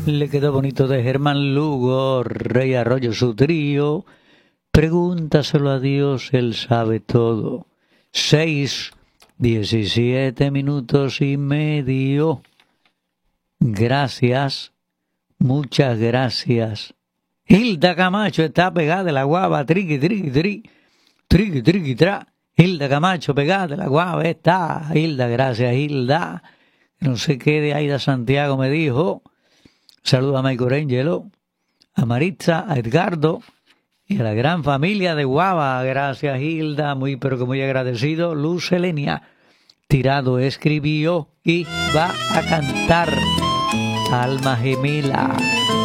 Le quedó bonito de Germán Lugo, Rey Arroyo, su trío. Pregúntaselo a Dios, Él sabe todo. 6:17:30. Gracias, muchas gracias. Hilda Camacho está pegada de la guava, triqui, triqui, tri, triqui, triqui, tra. Hilda Camacho pegada de la guava está. Hilda, gracias, Hilda. No sé qué de Aida Santiago me dijo. Saludos a Michael Angelo, a Maritza, a Edgardo y a la gran familia de Guava. Gracias, Hilda, muy pero que muy agradecido. Luz Helenia Tirado escribió y va a cantar Alma Gemela.